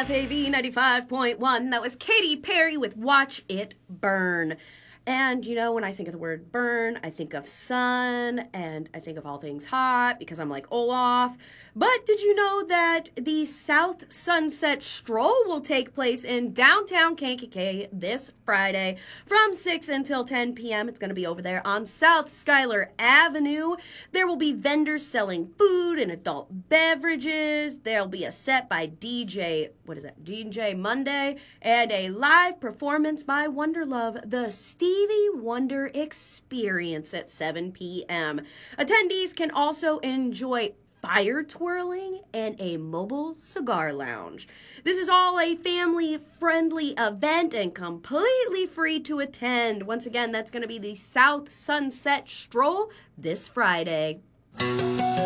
WFAV 95.1. That was Katy Perry with Watch It Burn. And, you know, when I think of the word burn, I think of sun, and I think of all things hot, because I'm like Olaf. But did you know that the South Sunset Stroll will take place in downtown Kankakee this Friday from 6 until 10 p.m.? It's going to be over there on South Schuyler Avenue. There will be vendors selling food and adult beverages. There'll be a set by DJ Monday, and a live performance by Wonderlove, the Stevie Wonder Experience at 7 p.m. Attendees can also enjoy fire twirling and a mobile cigar lounge. This is all a family-friendly event and completely free to attend. Once again, that's going to be the South Sunset Stroll this Friday.